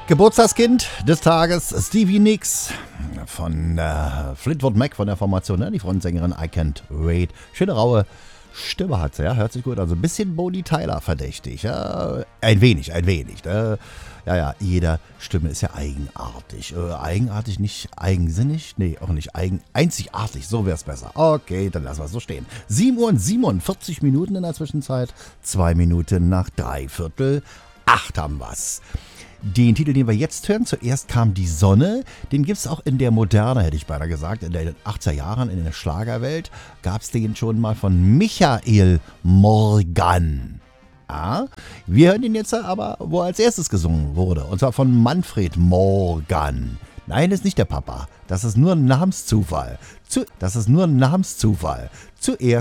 Geburtstagskind des Tages, Stevie Nicks von Fleetwood Mac von der Formation, ne? Die Frontsängerin I Can't Wait. Schöne raue Stimme hat sie, ja, hört sich gut an. Also ein bisschen Bonnie Tyler verdächtig, ja? Ein wenig, ne? Ja, jeder Stimme ist ja eigenartig. Eigenartig, nicht eigensinnig? Nee, auch nicht einzigartig, so wäre es besser. Okay, dann lassen wir es so stehen. 7 Uhr und 47 Minuten in der Zwischenzeit, 2 Minuten nach 7:45 haben wir's. Den Titel, den wir jetzt hören, zuerst kam die Sonne, den gibt es auch in der Moderne, hätte ich beinahe gesagt, in den 80er Jahren, in der Schlagerwelt, gab es den schon mal von Michael Morgan. Ja, wir hören ihn jetzt aber, wo er als erstes gesungen wurde, und zwar von Manfred Morgan. Nein, das ist nicht der Papa, das ist nur ein Namenszufall. Zuerst